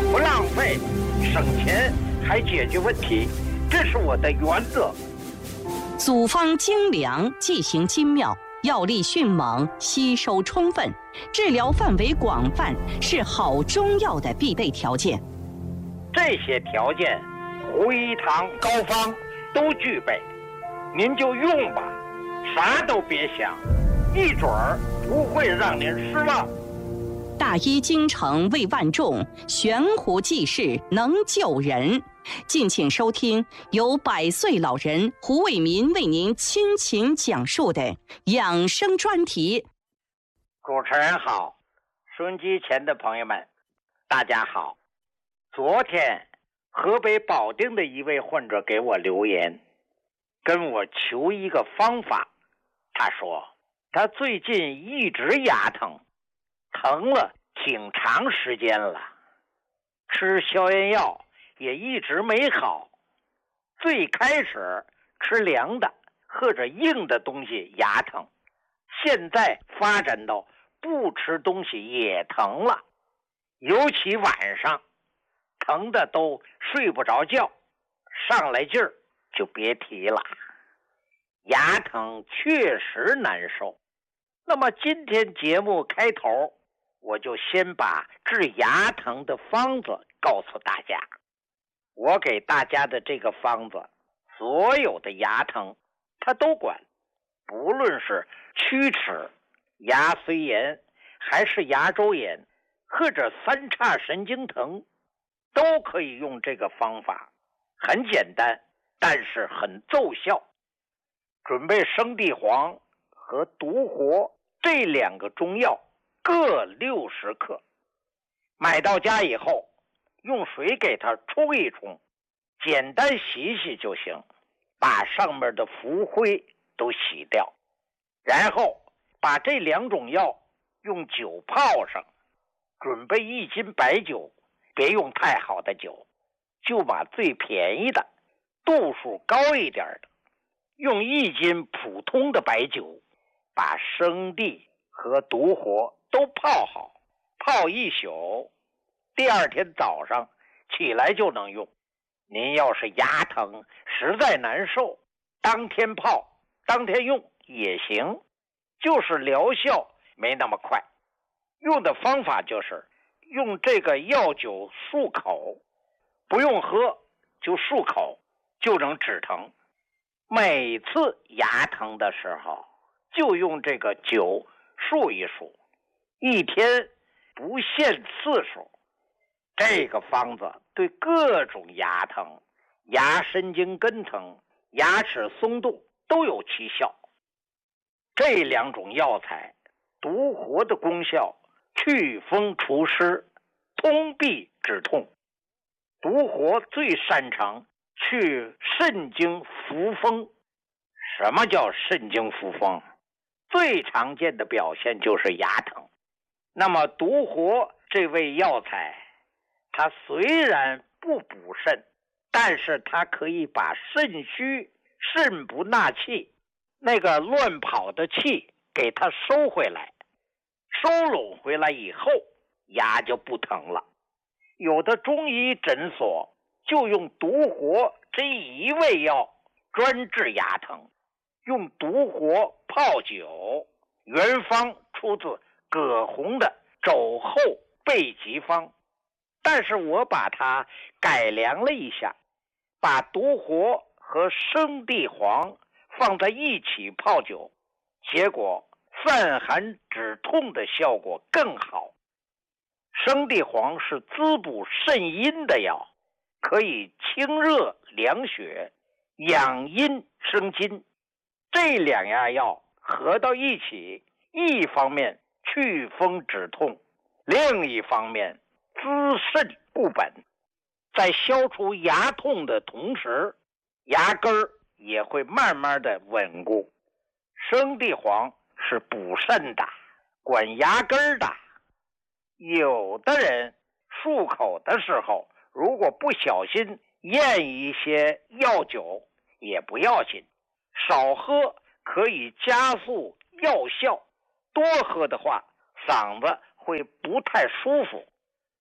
不浪费，省钱还解决问题，这是我的原则。 组方精良，剂型精妙，药力迅猛，吸收充分，治疗范围广泛，是好中药的必备条件。 这些条件，胡一堂高方都具备，您就用吧，啥都别想，一准儿不会让您失望。 大医精诚为万众，悬壶济世能救人。敬请收听由100岁老人胡伟民为您倾情讲述的养生专题。 主持人好，收音机前的朋友们，大家好。昨天，河北保定的一位患者给我留言，跟我求一个方法。他说，他最近一直牙疼，疼了挺长时间了，吃消炎药也一直没好。最开始吃凉的或者硬的东西牙疼，现在发展到不吃东西也疼了，尤其晚上疼的都睡不着觉，上来劲儿就别提了。牙疼确实难受。那么今天节目开头，我就先把治牙疼的方子告诉大家。我给大家的这个方子，所有的牙疼它都管，不论是龋齿、牙髓炎，还是牙周炎，或者三叉神经疼，都可以用这个方法。很简单，但是很奏效。准备生地黄和独活这2个中药各60克，买到家以后用水给它冲一冲，简单洗洗就行，把上面的浮灰都洗掉。然后把这2种药用酒泡上，准备1斤白酒，别用太好的酒，就把最便宜的度数高一点的，用1斤普通的白酒，把生地和独活都泡好，泡1宿，第2天早上起来就能用。您要是牙疼实在难受，当天泡当天用也行，就是疗效没那么快。用的方法就是用这个药酒漱口，不用喝，就漱口就能止疼。每次牙疼的时候就用这个酒漱一漱，一天不限次数。这个方子对各种牙疼、牙神经根疼、牙齿松动都有奇效。这2种药材独活的功效祛风除湿、通痹止痛。独活最擅长去肾经扶风。什么叫肾经扶风？最常见的表现就是牙疼。那么独活这味药材，它虽然不补肾，但是它可以把肾虚、肾不纳气，那个乱跑的气给它收回来，收拢回来以后，牙就不疼了。有的中医诊所就用独活这一味药专治牙疼，用独活泡酒，原方出自葛洪的《肘后备急方》，但是我把它改良了一下，把独活和生地黄放在一起泡酒，结果散寒止痛的效果更好。生地黄是滋补肾阴的药，可以清热凉血、养阴生津。这2样药合到一起，一方面祛风止痛，另一方面滋肾固本。在消除牙痛的同时，牙根儿也会慢慢的稳固。生地黄是补肾的，管牙根的。有的人漱口的时候，如果不小心咽一些药酒也不要紧，少喝可以加速药效，多喝的话嗓子会不太舒服。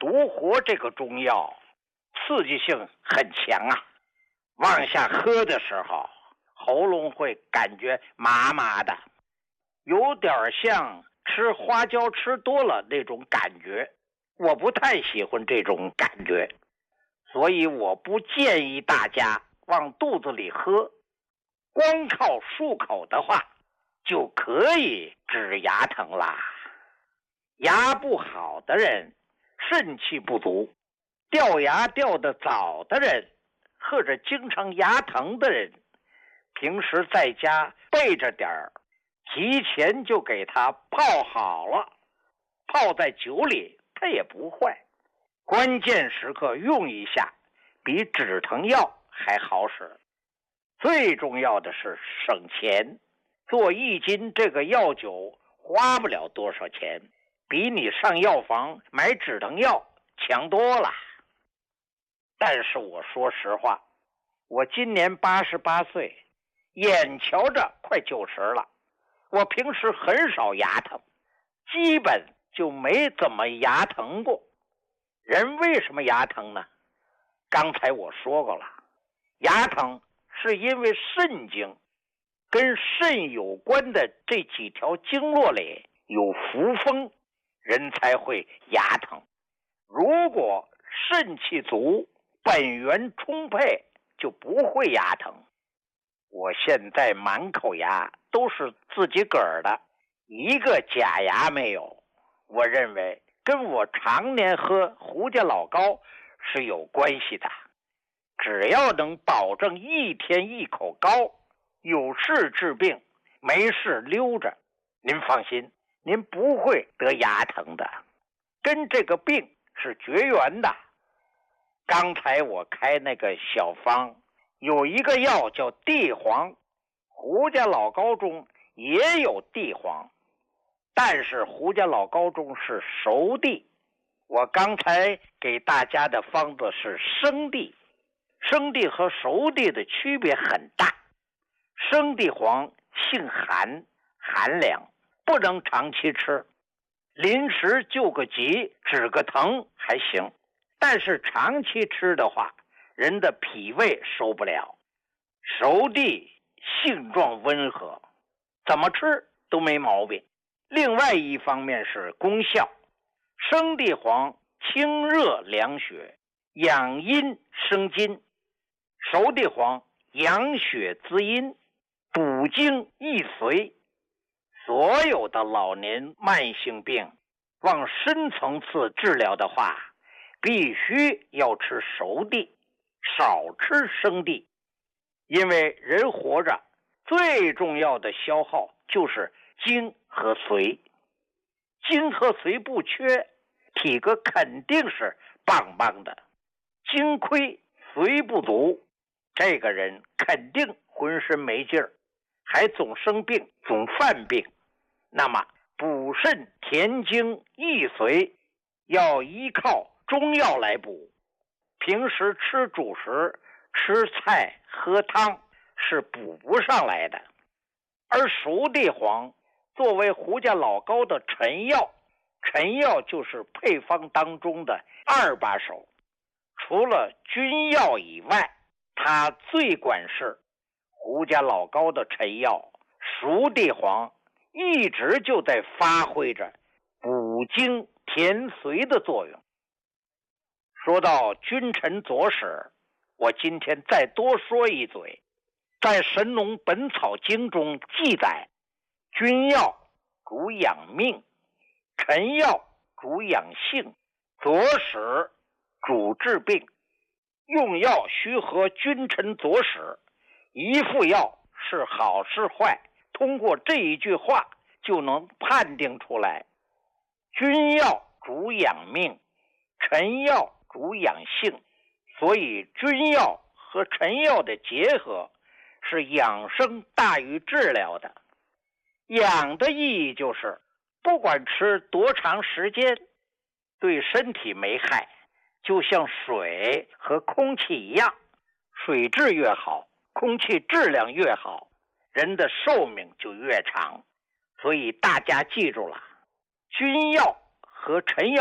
独活这个中药刺激性很强啊，往下喝的时候喉咙会感觉麻麻的，有点像吃花椒吃多了那种感觉，我不太喜欢这种感觉，所以我不建议大家往肚子里喝，光靠漱口的话就可以治牙疼啦。牙不好的人，肾气不足，掉牙掉得早的人，或者经常牙疼的人，平时在家备着点儿，提前就给它泡好了，泡在酒里它也不坏，关键时刻用一下比止疼药还好使。最重要的是省钱，做1斤这个药酒花不了多少钱，比你上药房买止疼药强多了。但是我说实话，我今年88岁，眼瞧着快90了，我平时很少牙疼，基本就没怎么牙疼过。人为什么牙疼呢？刚才我说过了，牙疼是因为肾经，跟肾有关的这几条经络里有浮风，人才会牙疼。如果肾气足，本源充沛，就不会牙疼。我现在满口牙都是自己个儿的，一个假牙没有。我认为跟我常年喝胡家老膏是有关系的。只要能保证1天1口膏，有事治病，没事溜着，您放心，您不会得牙疼的，跟这个病是绝缘的。刚才我开那个小方，有一个药叫地黄，胡家老膏中也有地黄，但是胡家老膏中是熟地，我刚才给大家的方子是生地。生地和熟地的区别很大，生地黄性寒，寒凉，不能长期吃，临时救个急止个疼还行，但是长期吃的话，人的脾胃受不了。熟地性状温和，怎么吃都没毛病。另外一方面是功效，生地黄清热凉血，养阴生津，熟地黄养血滋阴，补精益髓。所有的老年慢性病往深层次治疗的话，必须要吃熟地，少吃生地。因为人活着最重要的消耗就是精和髓，精和髓不缺，体格肯定是棒棒的。精亏髓不足，这个人肯定浑身没劲儿，还总生病，总犯病。那么补肾填精益髓要依靠中药来补，平时吃主食吃菜喝汤是补不上来的。而熟地黄作为胡家老膏的陈药，陈药就是配方当中的2把手，除了君药以外，它最管事。胡家老膏的陈药熟地黄一直就在发挥着补精填髓的作用。说到君臣佐使，我今天再多说一嘴。在《神农本草经》中记载，君药主养命，臣药主养性，佐使主治病。用药须合君臣佐使，一副药是好是坏，通过这一句话就能判定出来。君药主养命，臣药主养性，所以君药和臣药的结合是养生大于治疗的。养的意义就是不管吃多长时间，对身体没害，就像水和空气一样，水质越好，空气质量越好，人的寿命就越长。所以大家记住了，君药和臣药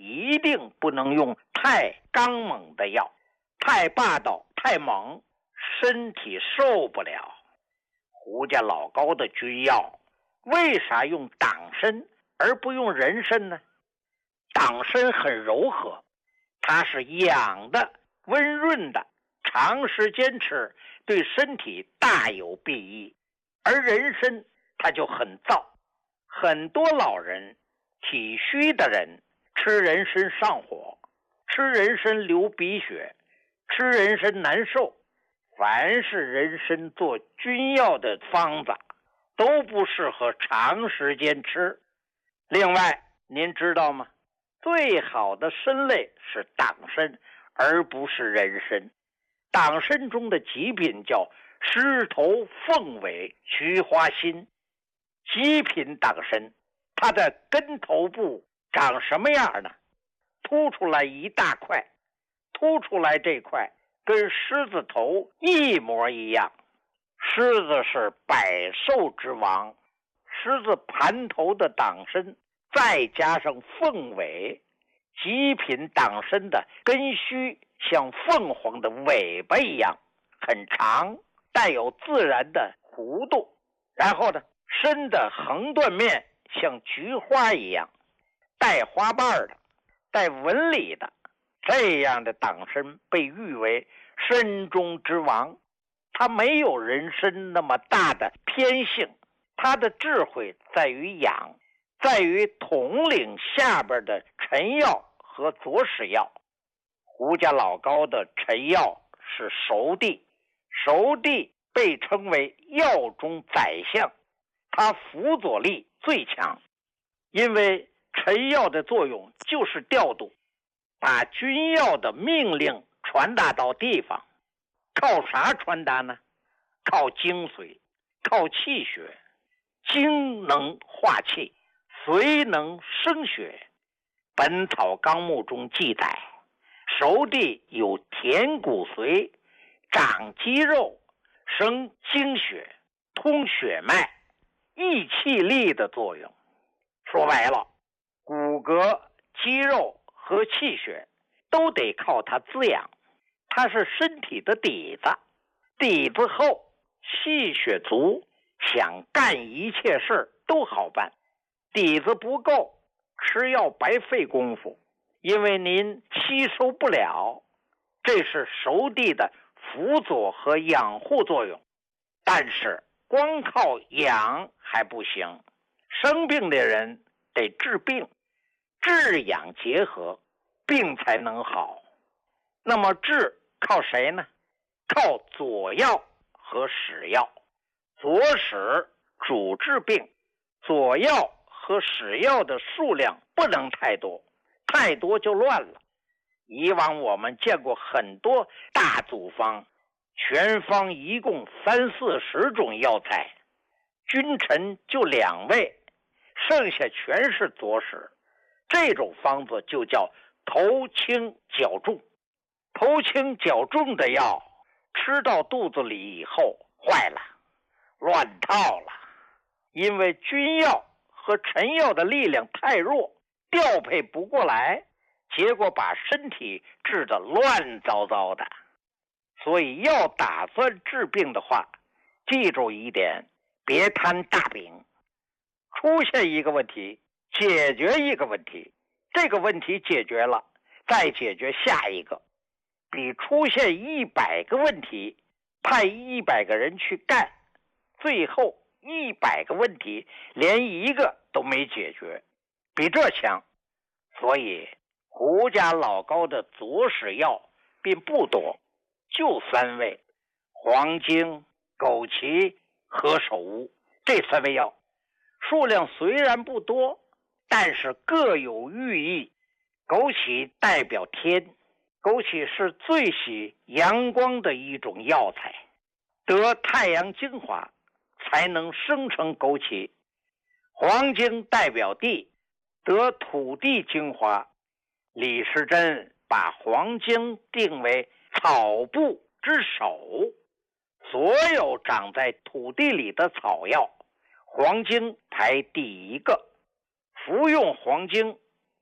一定不能用太刚猛的药，太霸道太猛，身体受不了。胡家老高的军药为啥用党参而不用人参呢？党参很柔和，它是养的温润的，长时间吃对身体大有裨益。而人参它就很燥，很多老人体虚的人吃人参上火，吃人参流鼻血，吃人参难受。凡是人参做军药的方子都不适合长时间吃。另外您知道吗？最好的参类是党参，而不是人参。党参中的极品叫狮头凤尾菊花心，极品党参它的根头部长什么样呢？凸出来一大块，凸出来这块跟狮子头一模一样。狮子是百兽之王，狮子盘头的党参再加上凤尾，极品党参的根须像凤凰的尾巴一样很长，带有自然的弧度，然后呢，参的横断面像菊花一样，带花瓣的，带纹理的。这样的党参被誉为参中之王，它没有人参那么大的偏性，它的智慧在于养，在于统领下边的臣药和佐使药。胡家老高的臣药是熟地，熟地被称为药中宰相，它辅佐力最强，因为臣药的作用就是调度，把军药的命令传达到地方。靠啥传达呢？靠精髓，靠气血。精能化气，髓能生血。本草纲目中记载，熟地有填骨髓、长肌肉、生精血、通血脉、益气力的作用。说白了，骨骼、肌肉和气血都得靠它滋养，它是身体的底子，底子厚，气血足，想干一切事都好办。底子不够，吃药白费功夫，因为您吸收不了。这是熟地的辅佐和养护作用。但是光靠养还不行，生病的人得治病，治养结合，病才能好。那么治靠谁呢？靠佐药和使药。佐使主治病，佐药和使药的数量不能太多，太多就乱了。以往我们见过很多大组方，全方一共30-40种药材，君臣就2位，剩下全是佐使。这种方子就叫头轻脚重。头轻脚重的药吃到肚子里以后坏了，乱套了。因为君药和臣药的力量太弱，调配不过来，结果把身体治得乱糟糟的。所以要打算治病的话，记住一点，别摊大饼。出现一个问题，解决一个问题，这个问题解决了，再解决下一个。比出现100个问题，派100个人去干，最后100个问题连一个都没解决，比这强。所以胡家老高的佐使药并不多，就3味：黄精、枸杞、何首乌。这3味药数量虽然不多，但是各有寓意。枸杞代表天，枸杞是最喜阳光的一种药材，得太阳精华才能生成枸杞。黄精代表地，得土地精华。李时珍把黄精定为草部之首，所有长在土地里的草药，黄精排第1个。服用黄精